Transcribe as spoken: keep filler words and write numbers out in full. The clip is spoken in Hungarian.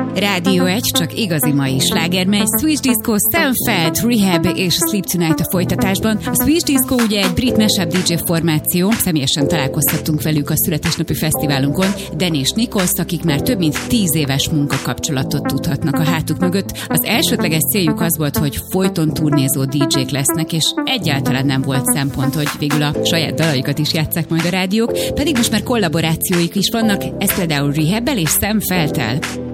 Rádió egy, csak igazi mai sláger megy. Swedish Disco, Sam Feld, Rehab és Sleep Tonight a folytatásban. A Swedish Disco ugye egy brit mashup dé dzsé formáció, személyesen találkoztattunk velük a születésnapi fesztiválunkon, Dan és Nichols, akik már több mint tíz éves munkakapcsolatot tudhatnak a hátuk mögött. Az elsődleges céljuk az volt, hogy folyton turnézó dé dzsék lesznek, és egyáltalán nem volt szempont, hogy végül a saját dalaikat is játsszák majd a rádiók, pedig most már kollaborációik is vannak, ez például Rehab-el és Sam Felddel.